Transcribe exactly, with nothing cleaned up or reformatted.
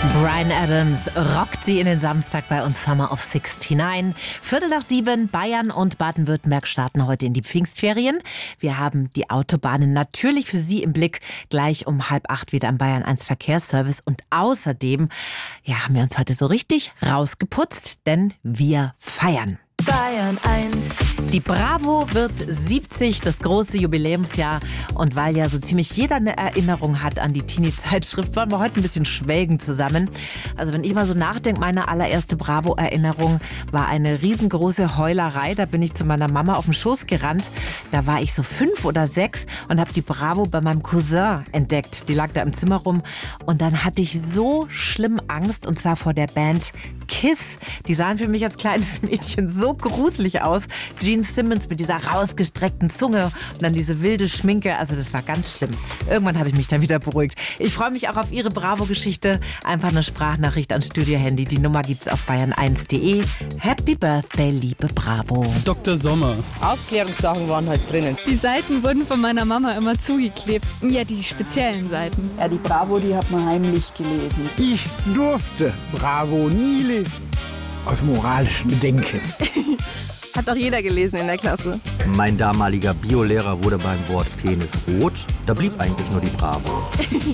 Bryan Adams rockt sie in den Samstag bei uns Summer of sixty-nine. Viertel nach sieben, Bayern und Baden-Württemberg starten heute in die Pfingstferien. Wir haben die Autobahnen natürlich für Sie im Blick. Gleich um halb acht wieder am Bayern eins Verkehrsservice. Und außerdem ja, haben wir uns heute so richtig rausgeputzt, denn wir feiern. Bayern eins. Die Bravo wird siebzig, das große Jubiläumsjahr. Und weil ja so ziemlich jeder eine Erinnerung hat an die Teenie-Zeitschrift, wollen wir heute ein bisschen schwelgen zusammen. Also wenn ich mal so nachdenke, meine allererste Bravo-Erinnerung war eine riesengroße Heulerei. Da bin ich zu meiner Mama auf den Schoß gerannt. Da war ich so fünf oder sechs und habe die Bravo bei meinem Cousin entdeckt. Die lag da im Zimmer rum. Und dann hatte ich so schlimm Angst, und zwar vor der Band Kiss. Die sahen für mich als kleines Mädchen so gruselig aus. Gene Simmons mit dieser rausgestreckten Zunge und dann diese wilde Schminke. Also das war ganz schlimm. Irgendwann habe ich mich dann wieder beruhigt. Ich freue mich auch auf Ihre Bravo-Geschichte. Einfach eine Sprachnachricht ans Studio-Handy. Die Nummer gibt's auf bayern eins punkt de. Happy Birthday, liebe Bravo. Doktor Sommer. Aufklärungssachen waren halt drinnen. Die Seiten wurden von meiner Mama immer zugeklebt. Ja, die speziellen Seiten. Ja, die Bravo, die hat man heimlich gelesen. Ich durfte Bravo nie lesen. Aus moralischem Bedenken. Hat doch jeder gelesen in der Klasse. Mein damaliger Biolehrer wurde beim Wort Penis rot. Da blieb eigentlich nur die Bravo.